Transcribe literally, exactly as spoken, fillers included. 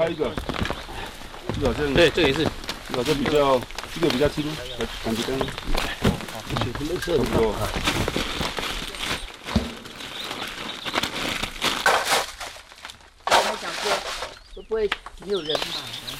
开一个，这个好像对，这个也是， 这个好像比较，这个比较轻，感觉跟水色差不多。 刚才讲说会不会没有人嘛？